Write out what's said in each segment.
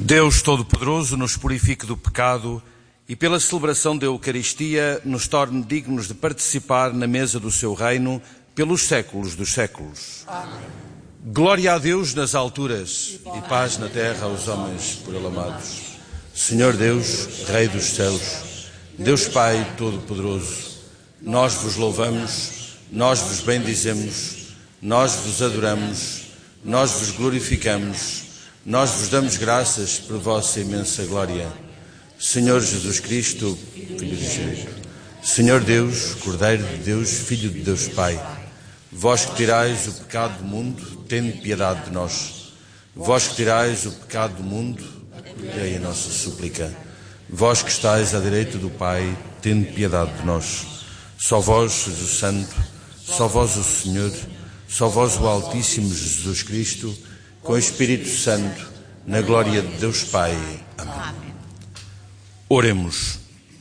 Deus Todo-Poderoso nos purifique do pecado e pela celebração da Eucaristia nos torne dignos de participar na mesa do seu reino pelos séculos dos séculos. Amém. Glória a Deus nas alturas e paz na terra aos homens por ele amados. Senhor Deus, Rei dos céus, Deus Pai Todo-Poderoso, nós vos louvamos, nós vos bendizemos, nós vos adoramos, nós vos glorificamos, nós vos damos graças por vossa imensa glória. Senhor Jesus Cristo, Filho de Deus, Senhor Deus, Cordeiro de Deus, Filho de Deus Pai, vós que tirais o pecado do mundo, tende piedade de nós. Vós que tirais o pecado do mundo, acolhei a nossa súplica. Vós que estáis à direita do Pai, tende piedade de nós. Só vós, Jesus Santo, só vós o Senhor, só vós o Altíssimo Jesus Cristo, com o Espírito Santo, na glória de Deus Pai. Amém. Oremos.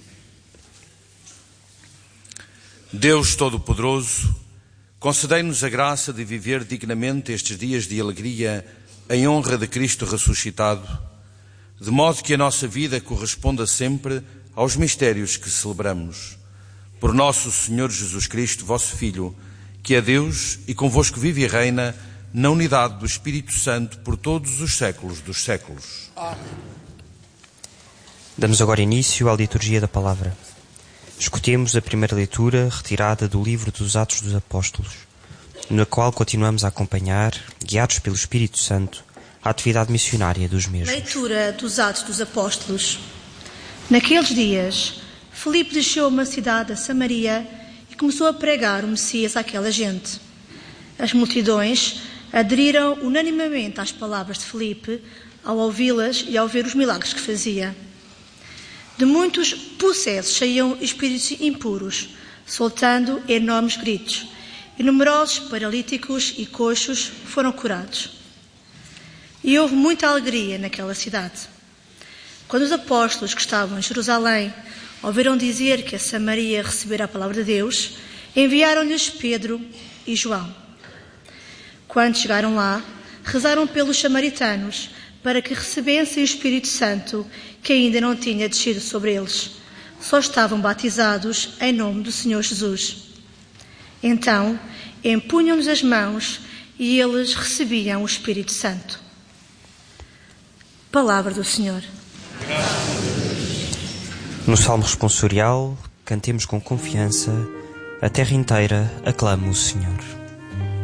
Deus Todo-Poderoso, concedei-nos a graça de viver dignamente estes dias de alegria em honra de Cristo ressuscitado, de modo que a nossa vida corresponda sempre aos mistérios que celebramos. Por nosso Senhor Jesus Cristo, vosso Filho, que é Deus e convosco vive e reina na unidade do Espírito Santo por todos os séculos dos séculos. Amém. Damos agora início à liturgia da palavra. Escutemos a primeira leitura retirada do livro dos Atos dos Apóstolos, na qual continuamos a acompanhar, guiados pelo Espírito Santo, a atividade missionária dos mesmos. Leitura dos Atos dos Apóstolos. Naqueles dias, Filipe desceu a uma cidade da Samaria e começou a pregar o Messias àquela gente. As multidões aderiram unanimemente às palavras de Filipe ao ouvi-las e ao ver os milagres que fazia. De muitos possessos saíam espíritos impuros, soltando enormes gritos, e numerosos paralíticos e coxos foram curados. E houve muita alegria naquela cidade. Quando os apóstolos que estavam em Jerusalém ouviram dizer que a Samaria recebera a palavra de Deus, enviaram-lhes Pedro e João. Quando chegaram lá, rezaram pelos samaritanos para que recebessem o Espírito Santo, que ainda não tinha descido sobre eles. Só estavam batizados em nome do Senhor Jesus. Então, empunham-lhes as mãos e eles recebiam o Espírito Santo. Palavra do Senhor. No Salmo responsorial, cantemos com confiança: a terra inteira aclama o Senhor.